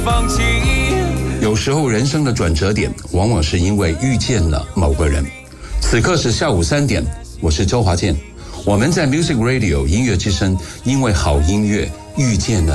放弃。 有时候人生的转折点，往往是因为遇见了某个人。此刻是下午3点，我是周华健，我们在 Music Radio 音乐之声，因为好音乐遇见了